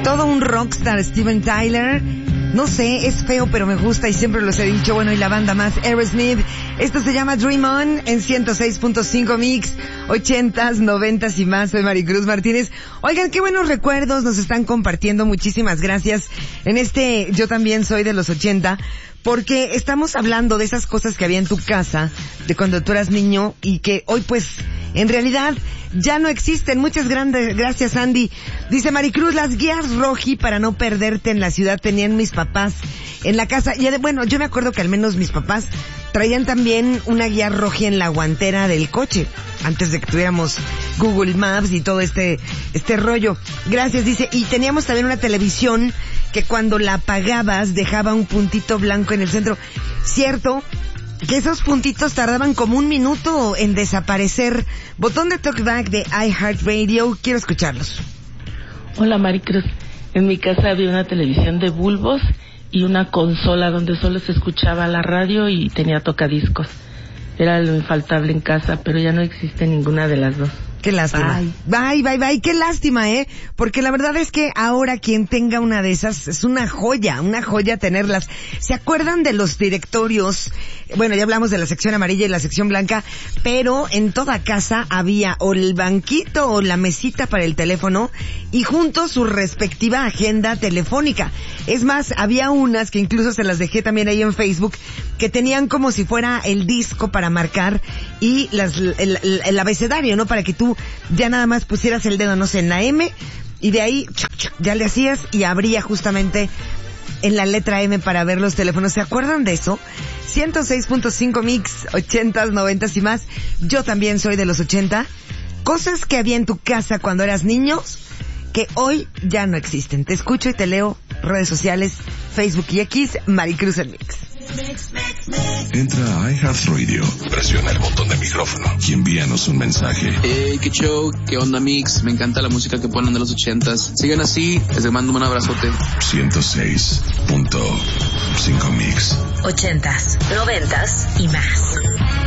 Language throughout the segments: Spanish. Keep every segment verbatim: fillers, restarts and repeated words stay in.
Todo un rockstar, Steven Tyler. No sé, es feo, pero me gusta y siempre los he dicho. Bueno, y la banda más, Aerosmith. Esto se llama Dream On en ciento seis punto cinco Mix, ochentas, noventas y más. Soy Maricruz Martínez. Oigan, qué buenos recuerdos nos están compartiendo. Muchísimas gracias. En este, yo también soy de los ochenta, porque estamos hablando de esas cosas que había en tu casa, de cuando tú eras niño y que hoy pues, en realidad, ya no existen. Muchas grandes gracias, Andy. Dice Maricruz, las guías Roji para no perderte en la ciudad tenían mis papás en la casa. Y bueno, yo me acuerdo que al menos mis papás traían también una guía Roji en la guantera del coche, antes de que tuviéramos Google Maps y todo este, este rollo. Gracias, dice. Y teníamos también una televisión que cuando la apagabas dejaba un puntito blanco en el centro. Cierto que esos puntitos tardaban como un minuto en desaparecer. Botón de talkback de iHeartRadio. Quiero escucharlos. Hola, Maricruz. En mi casa había una televisión de bulbos y una consola donde solo se escuchaba la radio y tenía tocadiscos. Era lo infaltable en casa, pero ya no existe ninguna de las dos. Qué lástima. Bye, bye, bye. Qué lástima, ¿eh? Porque la verdad es que ahora quien tenga una de esas es una joya, una joya tenerlas. ¿Se acuerdan de los directorios? Bueno, ya hablamos de la sección amarilla y la sección blanca, pero en toda casa había o el banquito o la mesita para el teléfono y junto su respectiva agenda telefónica. Es más, había unas que incluso se las dejé también ahí en Facebook, que tenían como si fuera el disco para marcar y las, el, el, el abecedario, ¿no? Para que tú ya nada más pusieras el dedo, no sé, en la M, y de ahí chuc, chuc, ya le hacías y abría justamente en la letra M para ver los teléfonos. ¿Se acuerdan de eso? ciento seis punto cinco Mix, ochentas, noventas y más. Yo también soy de los ochenta. Cosas que había en tu casa cuando eras niño que hoy ya no existen. Te escucho y te leo. Redes sociales, Facebook y X, Maricruz en Mix. Entra a iHeartRadio, presiona el botón de micrófono y envíanos un mensaje. Hey, qué show, qué onda, Mix. Me encanta la música que ponen de los ochentas. Sigan así, les mando un abrazote. ciento seis punto cinco Mix. Ochentas, noventas y más.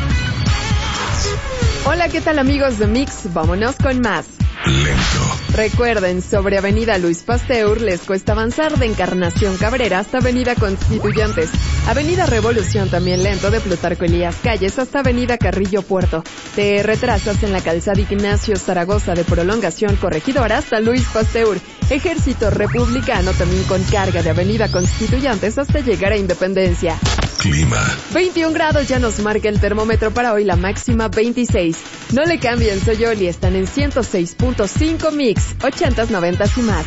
Hola, ¿qué tal, amigos de Mix? Vámonos con más. Lento. Recuerden, sobre Avenida Luis Pasteur les cuesta avanzar de Encarnación Cabrera hasta Avenida Constituyentes. Avenida Revolución también lento de Plutarco Elías Calles hasta Avenida Carrillo Puerto. Te retrasas en la calzada Ignacio Zaragoza de Prolongación Corregidora hasta Luis Pasteur. Ejército Republicano también con carga de Avenida Constituyentes hasta llegar a Independencia. Clima. veintiún grados ya nos marca el termómetro para hoy, la máxima veintiséis. No le cambien, soy Oli, están en ciento seis punto cinco Mix, ochentas, noventas y más.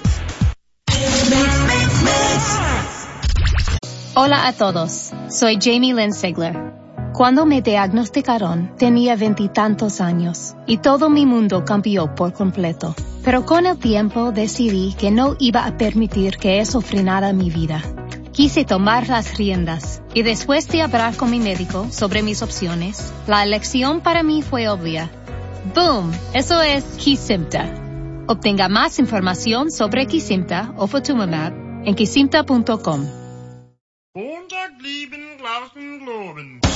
Hola a todos, soy Jamie Lynn Sigler. Cuando me diagnosticaron, tenía veintitantos años y todo mi mundo cambió por completo. Pero con el tiempo decidí que no iba a permitir que eso frenara mi vida. Quise tomar las riendas y después de hablar con mi médico sobre mis opciones, la elección para mí fue obvia. ¡Boom! Eso es Kesimpta. Obtenga más información sobre Kesimpta o Ofatumumab en kesimpta punto com.